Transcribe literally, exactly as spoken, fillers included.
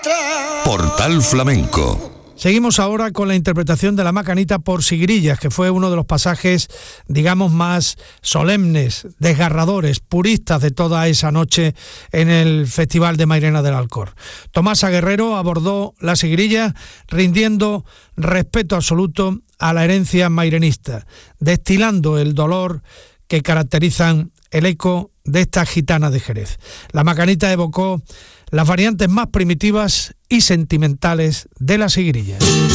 Portal Flamenco. Seguimos ahora con la interpretación de la Macanita por Sigrillas, que fue uno de los pasajes, digamos, más solemnes, desgarradores, puristas de toda esa noche en el Festival de Mairena del Alcor. Tomás Aguerrero abordó la Sigrilla rindiendo respeto absoluto a la herencia mairenista, destilando el dolor que caracterizan el eco de esta gitana de Jerez. La Macanita evocó las variantes más primitivas y sentimentales de la Sigrilla.